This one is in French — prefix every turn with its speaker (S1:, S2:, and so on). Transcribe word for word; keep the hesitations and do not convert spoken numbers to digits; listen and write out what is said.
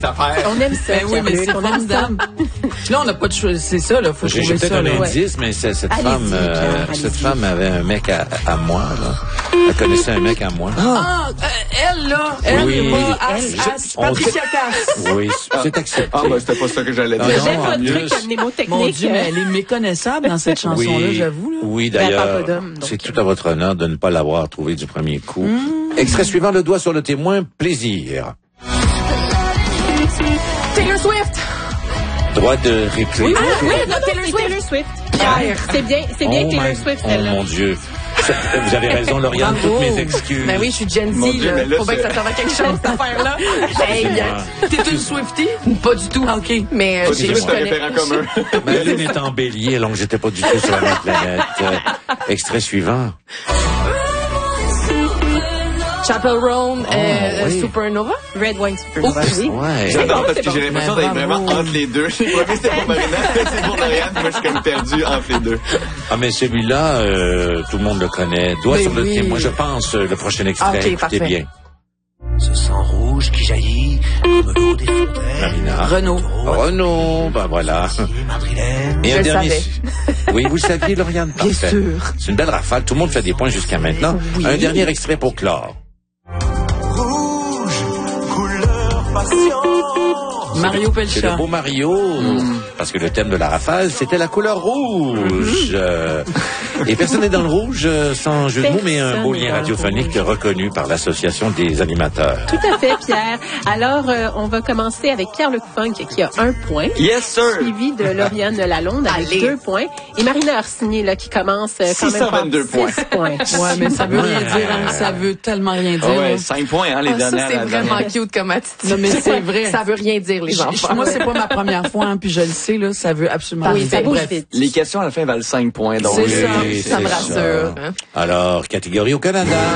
S1: On aime ça.
S2: Ben oui, mais c'est formidable. Là, on n'a pas de choix. C'est ça, là. Faut
S3: J'ai
S2: trouver
S3: peut-être
S2: ça,
S3: un
S2: là.
S3: indice, mais c'est- cette
S1: Allez-y,
S3: femme, euh,
S1: Pierre,
S3: cette
S1: allez-y.
S3: femme avait un mec à, à moi, là. Elle connaissait un mec à moi.
S2: Ah, euh, elle, là. Elle,
S3: Oui.
S2: pas
S1: Elle,
S2: As- As-
S3: on
S2: Patricia Cass.
S3: Oui, c'est accepté.
S4: Ah, ben, c'était pas ça que j'allais
S3: Ah,
S4: dire.
S3: non,
S1: J'ai
S3: en
S1: pas de
S3: plus.
S1: truc mnémotechnique.
S2: Mon Dieu, mais elle est méconnaissable dans cette chanson-là,
S3: Oui,
S2: j'avoue, là.
S3: oui,
S1: Ben, elle parle
S3: d'ailleurs,
S1: pas d'homme, donc.
S3: c'est tout à votre honneur de ne pas l'avoir trouvé du premier coup. Extrait suivant, le doigt sur le témoin, plaisir.
S1: Taylor Swift.
S3: Droit de réplique.
S1: Ah oui, non, Taylor Swift. Taylor Swift.
S2: Pierre.
S1: C'est bien, c'est bien
S3: Oh
S1: Taylor
S3: my-
S1: Swift,
S3: Oh
S1: celle-là.
S3: mon Dieu. Ça- Vous avez raison, Lauriane,
S2: Bravo.
S3: toutes mes excuses.
S1: Ben oui, je suis Gen Z,
S4: Mon Dieu,
S1: là.
S4: mais là,
S1: Faut bien que
S4: c'est-
S1: ça serve à quelque chose, cette affaire-là. Hey,
S3: Excusez-moi.
S2: T'es une Swiftie? Pas du tout. Ah, OK.
S1: mais euh,
S4: Pas
S1: j'ai
S4: du
S1: je
S4: tout un
S1: connais.
S4: référent commun.
S3: Ma lune est en bélier, donc j'étais pas du tout sur la même planète. Euh, extrait suivant.
S1: Chapel Roan, euh,
S3: Oh, oui.
S1: Supernova. Red Wine Supernova, oui.
S3: Ouais.
S4: J'adore parce
S1: c'est
S4: que
S1: bon.
S4: j'ai l'impression
S2: Mais
S4: d'être
S2: bravo.
S4: vraiment entre les deux. Le premier, c'était pour Marina, c'est pour Lauriane, moi, je suis comme perdu entre les deux.
S3: Ah, mais celui-là, euh, tout le monde le connaît. Doigt
S2: Mais
S3: sur le
S2: oui.
S3: témoin, je pense, euh, le prochain extrait.
S1: Ah, ok,
S3: Écoutez
S1: parfait.
S3: bien.
S5: Ce sang rouge qui jaillit comme l'eau des fontaines.
S3: Marina.
S2: Renaud.
S3: Renaud, ben voilà.
S5: Madrilène.
S3: Et
S1: Je
S3: un
S1: le
S3: dernier.
S1: savais.
S3: Oui, vous le saviez, Lauriane?
S2: Bien
S3: Parfait.
S2: sûr.
S3: C'est une belle rafale. Tout le monde fait des points jusqu'à maintenant.
S2: Oui.
S3: Un dernier extrait pour clore.
S5: Rouge, couleur passion.
S2: Mario
S3: C'est le
S2: Pelcha.
S3: beau Mario, parce que le thème de la rafale, c'était la couleur rouge. Euh, et personne n'est dans le rouge, euh, sans jeu de mots, mais un beau
S1: Personne n'est
S3: lien
S1: dans le
S3: radiophonique reconnu par l'Association des animateurs.
S1: Tout à fait, Pierre. Alors, euh, on va commencer avec Pierre-Luc Funk, qui a un point.
S4: Yes, sir!
S1: Suivi de Lauriane Lalonde avec
S2: Allez.
S1: deux points. Et Marina Orsini, là, qui commence euh, quand
S4: six
S1: même
S4: cent
S1: par
S4: vingt-deux points.
S1: six points.
S2: Ouais, mais ça veut rien dire, hein. Ça veut tellement rien dire.
S4: Ah ouais,
S2: là.
S4: cinq points, hein, les
S6: Ah, ça,
S4: dernières.
S6: c'est
S4: la
S6: vraiment
S4: dernière.
S6: cute comme attitude.
S2: Non, mais c'est vrai.
S1: Ça veut rien dire, les
S2: Je-
S1: enfants.
S2: Moi, c'est pas ma première fois, hein, puis je le sais, là, ça veut absolument
S1: Oui,
S2: rien
S1: ça
S2: dire.
S1: bouge
S2: Bref.
S1: vite.
S4: Les questions à la fin valent cinq points, donc.
S2: C'est
S4: euh,
S2: ça.
S3: Oui,
S6: ça me
S3: c'est
S6: rassure. Hein.
S3: Alors, catégorie au Canada.